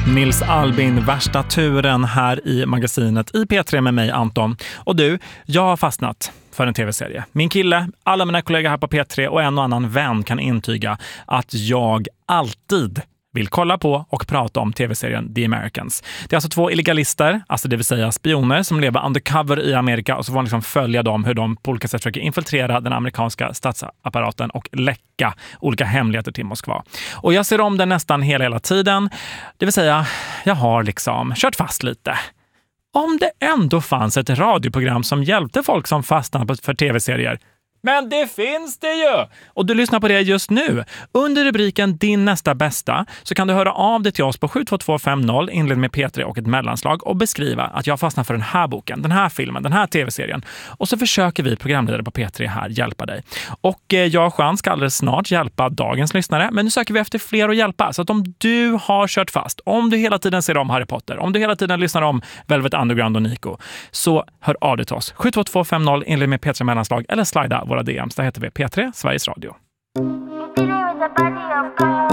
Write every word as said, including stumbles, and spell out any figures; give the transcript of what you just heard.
Nils Albin, värsta turen här i magasinet i P tre med mig Anton. Och du, jag har fastnat för en tv-serie. Min kille, alla mina kollegor här på P tre och en och annan vän kan intyga att jag alltid vill kolla på och prata om tv-serien The Americans. Det är alltså två illegalister, alltså det vill säga spioner som lever undercover i Amerika, och så får man liksom följa dem hur de på olika sätt försöker infiltrera den amerikanska statsapparaten och läcka olika hemligheter till Moskva. Och jag ser om den nästan hela, hela tiden. Det vill säga, jag har liksom kört fast lite. Om det ändå fanns ett radioprogram som hjälpte folk som fastnade för tv-serier. Men det finns det ju! Och du lyssnar på det just nu. Under rubriken Din nästa bästa så kan du höra av dig till oss på sju två två fem noll, inled med P tre och ett mellanslag, och beskriva att jag fastnar för den här boken, den här filmen, den här tv-serien. Och så försöker vi programledare på P tre här hjälpa dig. Och eh, jag och Jean ska alldeles snart hjälpa dagens lyssnare, men nu söker vi efter fler att hjälpa. Så att om du har kört fast, om du hela tiden ser om Harry Potter, om du hela tiden lyssnar om Velvet Underground och Nico, så hör av dig till oss. sju två två fem noll, inled med P tre mellanslag, eller slida våra D Ms. Där heter vi P tre, Sveriges Radio.